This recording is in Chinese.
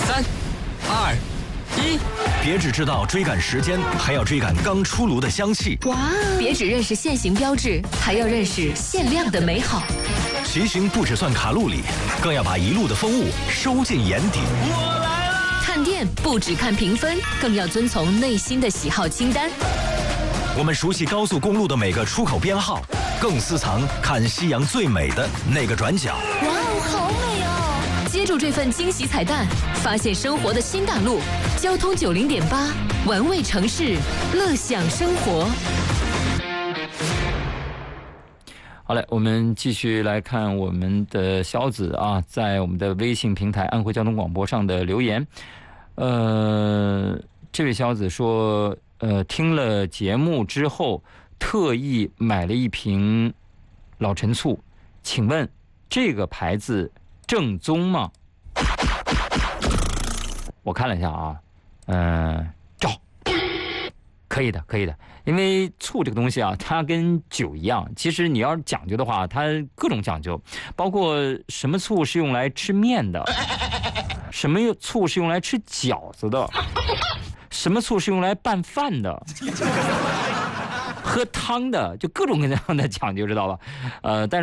3、2、1， 别只知道追赶时间，还要追赶刚出炉的香气。 哇！别只认识现行标志，还要认识限量的美好。 骑行不只算卡路里，更要把一路的风物收进眼底。 我来了！ 看店不只看评分，更要遵从内心的喜好清单。 我们熟悉高速公路的每个出口编号，更私藏看夕阳最美的那个转角。 哇哦，好美哦！接住这份惊喜彩蛋，发现生活的新大陆。交通90.8，玩味城市，乐享生活。 好嘞，我们继续来看我们的小子啊，在我们的微信平台安徽交通广播上的留言。这位小子说，听了节目之后，特意买了一瓶老陈醋，请问这个牌子正宗吗？我看了一下啊，照。可以的，可以的，因为醋这个东西啊，它跟酒一样，其实你要是讲究的话，它各种讲究，包括什么醋是用来吃面的，什么醋是用来吃饺子的，什么醋是用来拌饭的，喝汤的，就各种各样的讲究，知道吧？但是